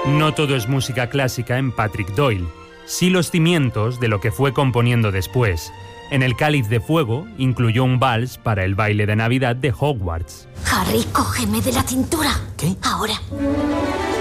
No todo es música clásica en Patrick Doyle, sí los cimientos de lo que fue componiendo después. En El Cáliz de Fuego incluyó un vals para el baile de Navidad de Hogwarts. Harry, cógeme de la cintura. ¿Qué? Ahora.